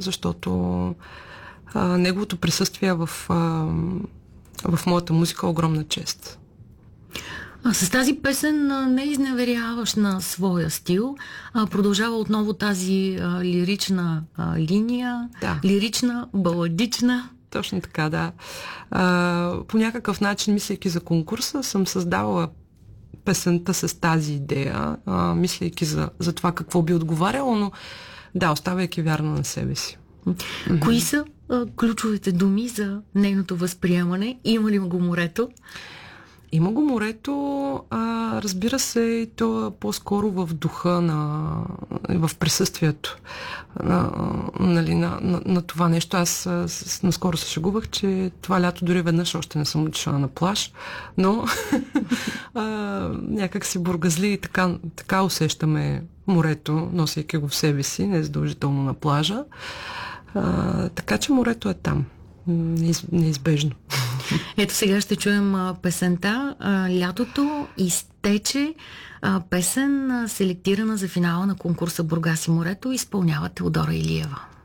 защото неговото присъствие в моята музика е огромна чест. С тази песен не изневеряваш на своя стил. Продължава отново тази лирична линия. Да. Лирична, баладична. Точно така, да. По някакъв начин, мислейки за конкурса, съм създавала песента с тази идея, мислейки за това какво би отговаряло, но да, оставяйки вярна на себе си. Кои са ключовите думи за нейното възприемане? Има ли го морето? Има го морето, разбира се, и то по-скоро в духа в присъствието на това нещо. Аз наскоро се шегувах, че това лято дори веднъж още не съм отишла на плаж, но някак си бургазли и така усещаме морето, носейки го в себе си, не задължително на плажа. Така че морето е там. Неизбежно. Ето сега ще чуем песента "Лятото изтече", песен селектирана за финала на конкурса "Бургас и морето", изпълнява Теодора Илиева.